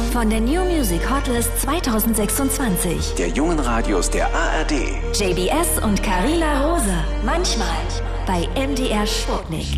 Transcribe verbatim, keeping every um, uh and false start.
von der New Music Hotlist zwanzig sechsundzwanzig. Der jungen Radios der A R D. J B S und Carina Rose. Manchmal bei M D R Sputnik.